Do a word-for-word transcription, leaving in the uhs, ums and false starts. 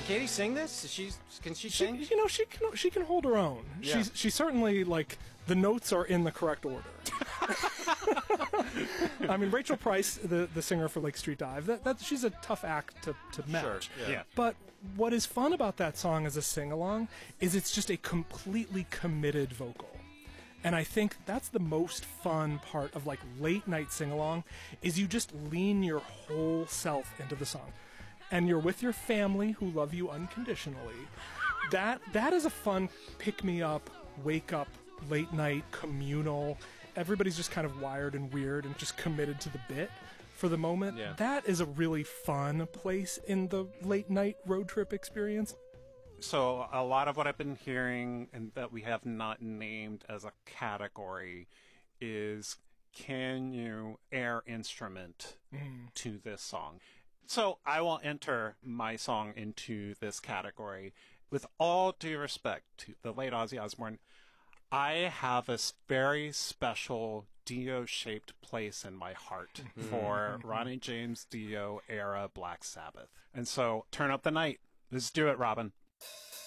Katie sing this? Is she can she She, sing? you know, she can she can hold her own. Yeah. She's she certainly, like, the notes are in the correct order. I mean, Rachel Price, the the singer for Lake Street Dive, that, that she's a tough act to to match. Sure, yeah. Yeah. But what is fun about that song as a sing along is it's just a completely committed vocal. And I think that's the most fun part of, like, late night sing along, is you just lean your whole self into the song. And you're with your family who love you unconditionally. That that is a fun pick me up, wake up, late night, communal. Everybody's just kind of wired and weird and just committed to the bit for the moment. Yeah. That is a really fun place in the late night road trip experience. So a lot of what I've been hearing and that we have not named as a category is, can you air instrument Mm. to this song? So I will enter my song into this category. With all due respect to the late Ozzy Osbourne, I have a s- very special Dio-shaped place in my heart for Ronnie James Dio era Black Sabbath. And so turn up the night. Let's do it, Robin.